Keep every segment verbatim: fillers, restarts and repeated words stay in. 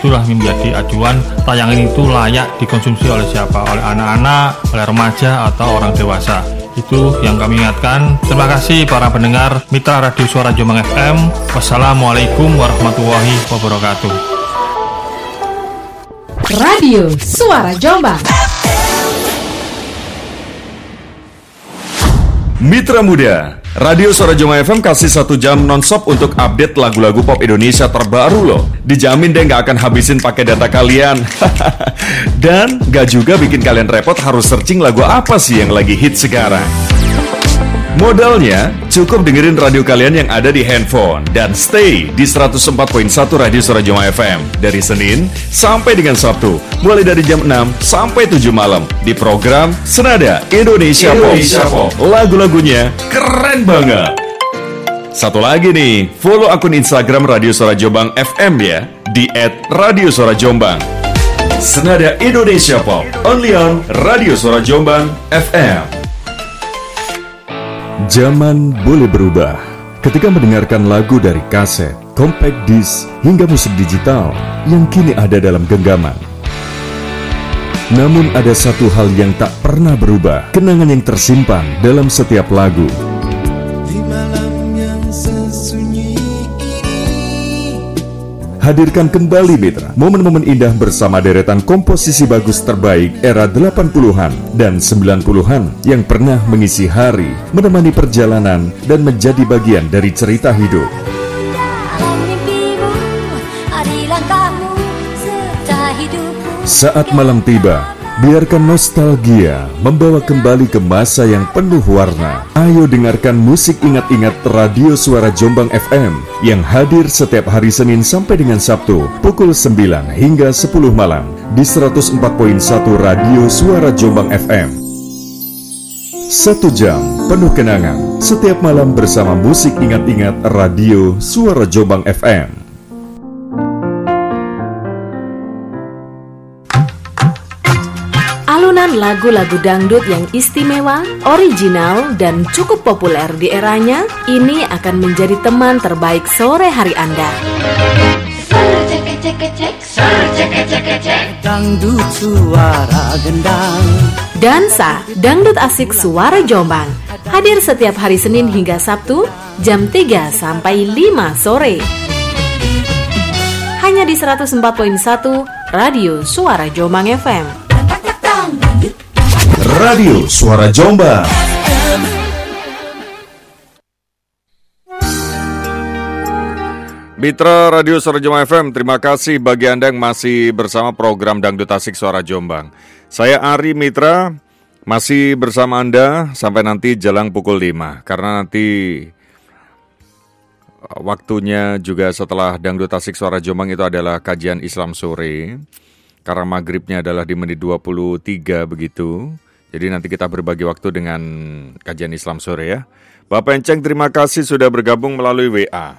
Itulah menjadi acuan tayangan itu layak dikonsumsi oleh siapa, oleh anak-anak, oleh remaja, atau orang dewasa. Itu yang kami ingatkan. Terima kasih para pendengar Mitra Radio Suara Jombang F M. Wassalamualaikum warahmatullahi wabarakatuh. Radio Suara Jombang. Mitra Muda, Radio Suara Jombang F M kasih satu jam non-stop untuk update lagu-lagu pop Indonesia terbaru loh. Dijamin deh gak akan habisin pakai data kalian. Dan gak juga bikin kalian repot harus searching lagu apa sih yang lagi hit sekarang. Modalnya cukup dengerin radio kalian yang ada di handphone dan stay di seratus empat koma satu Radio Suara Jombang F M dari Senin sampai dengan Sabtu, mulai dari jam enam sampai tujuh malam di program Senada Indonesia, Indonesia Pop. Pop. Lagu-lagunya keren banget. Satu lagi nih, follow akun Instagram Radio Suara Jombang F M ya di et radio suara jombang. Senada Indonesia Pop, only on Radio Suara Jombang F M. Zaman boleh berubah ketika mendengarkan lagu dari kaset, compact disc, hingga musik digital yang kini ada dalam genggaman. Namun ada satu hal yang tak pernah berubah, kenangan yang tersimpan dalam setiap lagu. Di malam yang sesunyi ini, hadirkan kembali Mitra momen-momen indah bersama deretan komposisi bagus terbaik era delapan puluhan dan sembilan puluhan yang pernah mengisi hari, menemani perjalanan dan menjadi bagian dari cerita hidup. Saat malam tiba, biarkan nostalgia membawa kembali ke masa yang penuh warna. Ayo dengarkan musik ingat-ingat Radio Suara Jombang F M yang hadir setiap hari Senin sampai dengan Sabtu pukul sembilan hingga sepuluh malam di seratus empat koma satu Radio Suara Jombang F M. Satu jam penuh kenangan setiap malam bersama musik ingat-ingat Radio Suara Jombang F M. Alunan lagu-lagu dangdut yang istimewa, original, dan cukup populer di eranya, ini akan menjadi teman terbaik sore hari Anda. Dangdut suara gendang, Dansa, dangdut asik suara Jombang, hadir setiap hari Senin hingga Sabtu, jam tiga sampai lima sore. Hanya di seratus empat koma satu Radio Suara Jombang F M. Radio Suara Jombang. Mitra Radio Suara Jombang F M, terima kasih bagi Anda yang masih bersama program Dangdut Asik Suara Jombang. Saya Ari Mitra, masih bersama Anda sampai nanti jelang pukul lima. Karena nanti waktunya juga setelah Dangdut Asik Suara Jombang itu adalah kajian Islam sore. Karena maghribnya adalah di menit dua puluh tiga begitu. Jadi nanti kita berbagi waktu dengan kajian Islam sore ya. Bapak Enceng, terima kasih sudah bergabung melalui W A.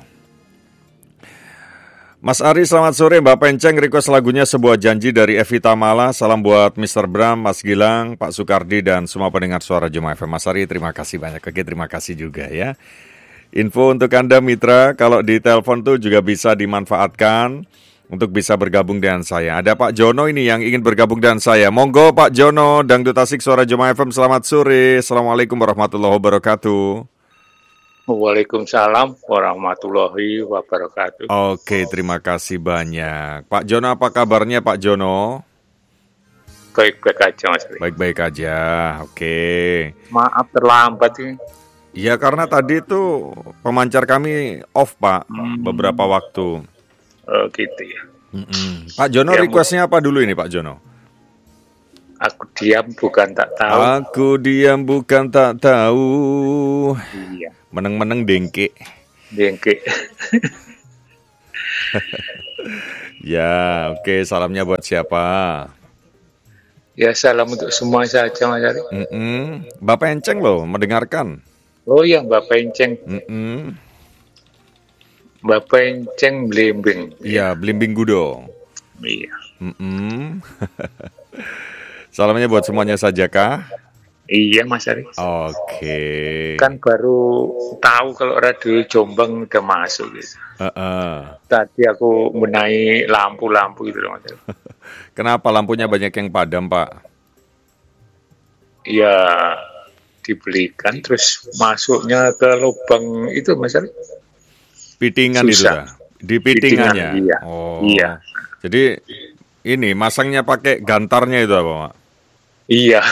Mas Ari, selamat sore. Bapak Enceng request lagunya Sebuah Janji dari Evita Mala. Salam buat mister Bram, Mas Gilang, Pak Sukardi, dan semua pendengar Suara Jombang F M. Mas Ari, terima kasih banyak. Oke, terima kasih juga ya. Info untuk Anda Mitra, kalau di telepon tuh juga bisa dimanfaatkan untuk bisa bergabung dengan saya. Ada Pak Jono ini yang ingin bergabung dengan saya. Monggo Pak Jono, Dangdut Asik Suara Jombang F M, selamat sore. Assalamualaikum warahmatullahi wabarakatuh. Waalaikumsalam warahmatullahi wabarakatuh. Oke, terima kasih banyak. Pak Jono, apa kabarnya Pak Jono? Baik-baik aja Mas. Baik-baik aja, oke. Maaf terlambat ini. Iya, karena tadi tuh pemancar kami off Pak, hmm. beberapa waktu. Oh gitu ya. Mm-mm. Pak Jono ya, requestnya apa dulu ini Pak Jono? Aku diam bukan tak tahu. Aku diam bukan tak tahu. Iya. Meneng-meneng dengke. Dengke. Ya, oke. Okay. Salamnya buat siapa? Ya, salam untuk semua saja Mas Ari. Mm-mm. Bapak Enceng loh, mendengarkan. Oh iya, Bapak Enceng. Mm-mm. Bapak Enceng Blimbing. Iya, Blimbing Gudo. Iya. Mm-mm. Salamnya buat semuanya saja kah? Iya Mas Ari. Oke. Kan baru tahu kalau radio Jombang udah masuk gitu. Uh-uh. Tadi aku menaik lampu-lampu gitu loh Mas Ari. Kenapa lampunya banyak yang padam, Pak? Ya dibelikan terus masuknya ke lubang itu Mas Ari. Pitingan itu dah. Di pitingannya. Pitingan, iya. Oh. Iya. Jadi ini masangnya pakai gantarnya itu apa, Pak? Iya.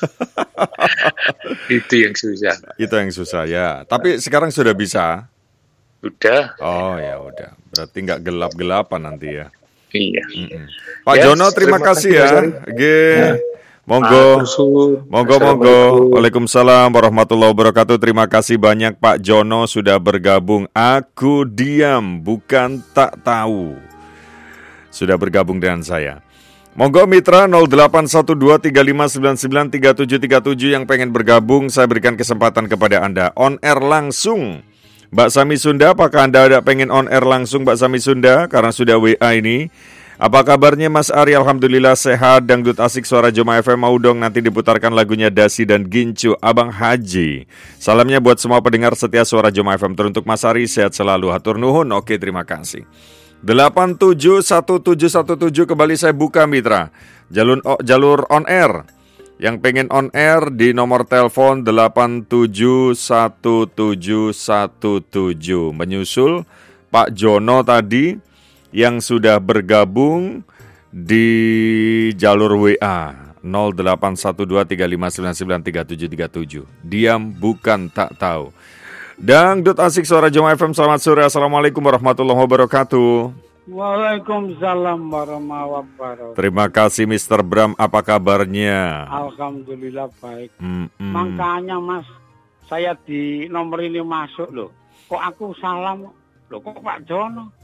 Itu yang susah. Itu yang susah ya. Tapi sekarang sudah bisa. Udah. Oh ya udah. Berarti nggak gelap-gelapan nanti ya. Iya. Mm-mm. Pak Yes, Jono terima, terima kasih kasih, ya. Mas Ari. Oke. Ya. Monggo. Assalamualaikum. Monggo monggo. Waalaikumsalam warahmatullahi wabarakatuh. Terima kasih banyak Pak Jono sudah bergabung. Aku diam bukan tak tahu. Sudah bergabung dengan saya. Monggo mitra nol delapan satu dua tiga lima sembilan sembilan tiga tujuh tiga tujuh yang pengen bergabung, saya berikan kesempatan kepada Anda on air langsung. Mbak Sami Sunda, apakah Anda ada pengen on air langsung Mbak Sami Sunda? Karena sudah W A ini. Apa kabarnya Mas Ari? Alhamdulillah sehat. Dangdut asik suara Joma F M mau dong nanti diputarkan lagunya Dasi dan Gincu Abang Haji. Salamnya buat semua pendengar setia suara Joma F M. Teruntuk Mas Ari sehat selalu. Hatur nuhun. Oke, terima kasih. delapan tujuh satu tujuh satu tujuh kembali saya buka mitra. Jalur oh, jalur on air. Yang pengen on air di nomor telepon delapan tujuh satu tujuh satu tujuh. Menyusul Pak Jono tadi yang sudah bergabung di jalur W A nol delapan satu dua tiga lima sembilan sembilan tiga tujuh tiga tujuh. Diam bukan tak tahu. Dangdut asik suara Joma F M, selamat sore. Assalamualaikum warahmatullahi wabarakatuh. Waalaikumsalam warahmatullahi wabarakatuh. Terima kasih mister Bram, apa kabarnya? Alhamdulillah baik. Mm-mm. Makanya Mas, saya di nomor ini masuk loh. Kok aku salam? Loh kok Pak Jono?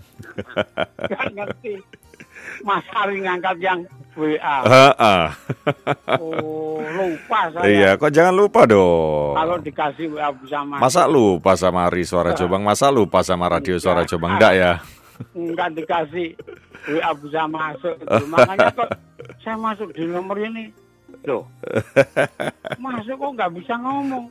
Gak ngerti. Mas Ari ngangkat yang W A. Ha-ha. Oh, lupa saya. Iya, kok jangan lupa dong. Kalau dikasih W A bisa masuk. Masa lupa sama Ari Suara Jombang? Masa lupa sama Radio Suara Jombang? Enggak ya? Enggak dikasih W A bisa masuk. Makanya kok saya masuk di nomor ini. Loh, masuk kok nggak bisa ngomong.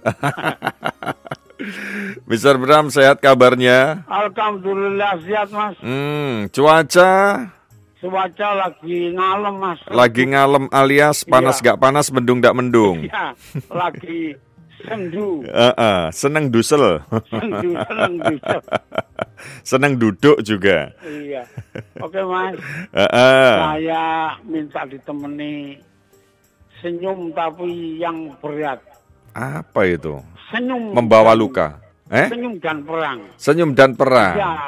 mister Bram, sehat kabarnya? Alhamdulillah sehat Mas. Hmm, cuaca? Cuaca lagi ngalem Mas. Lagi ngalem alias panas Iya. gak panas, mendung gak mendung? Iya, lagi sendu. Uh-uh, seneng dusel. Sendu, seneng dusel. Seneng duduk juga. Iya. Oke Mas, Uh-uh. saya minta ditemani senyum tapi yang berat. Apa itu? Senyum Membawa dan- luka. Eh? Senyum dan perang. Senyum dan perang. Ya.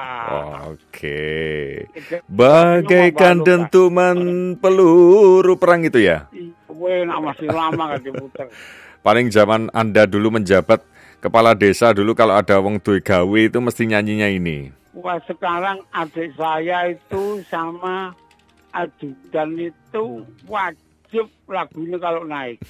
Oke. Bagaikan Membawa luka. dentuman peluru perang itu ya? Weh, nak masih lama gak diputer. Paling zaman Anda dulu menjabat kepala desa dulu kalau ada wong duwe gawe itu mesti nyanyinya ini. Wah, sekarang adik saya itu sama ajudan itu wajib lagu ini kalau naik.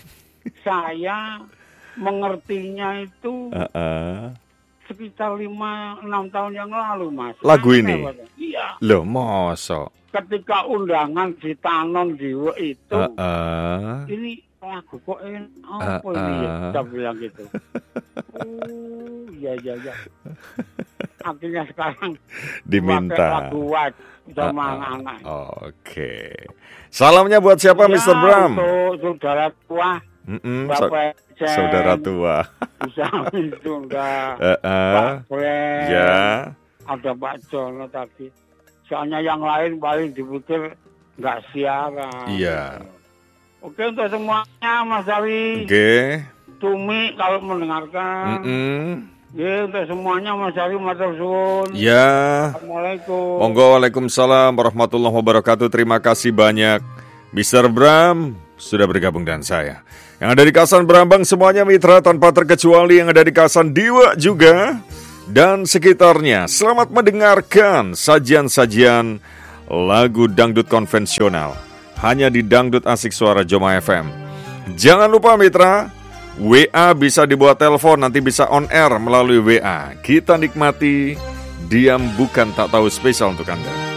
Saya mengertinya itu Uh-uh. sekitar lima enam tahun yang lalu, Mas. Lagu Aneh, ini? Mas. Iya. Loh, mosok. Ketika undangan di Tanon Diwe itu, Uh-uh. ini lagu kok enak apa ini ya? Uh-uh. Kita bilang gitu. Oh, iya, iya, iya. Akhirnya sekarang Diminta. pakai lagu wajib sama Uh-uh. anak-anak. Oke. Salamnya buat siapa, Ya, mister Bram? Untuk saudara tua, Mm-mm, so- Bapak Jen, saudara tua. Usami Sunda, Uh-uh. Pak Bren, Ya. ada Pak Jono tadi. Soalnya yang lain paling diputar nggak siaran. Iya. Oke untuk semuanya Mas Ari, Oke. Tumi kalau mendengarkan. Mm-mm. Ya untuk semuanya Mas Ari matur suwun. Ya. Assalamualaikum. Monggo, waalaikumsalam warahmatullahi wabarakatuh. Terima kasih banyak mister Bram sudah bergabung dengan saya. Yang ada di Kasan Brambang semuanya mitra tanpa terkecuali, yang ada di Kasan Diwa juga dan sekitarnya. Selamat mendengarkan sajian-sajian lagu dangdut konvensional hanya di Dangdut Asik Suara Joma F M. Jangan lupa mitra, W A bisa dibuat telepon, nanti bisa on air melalui W A. Kita nikmati Diam Bukan Tak Tahu spesial untuk Anda.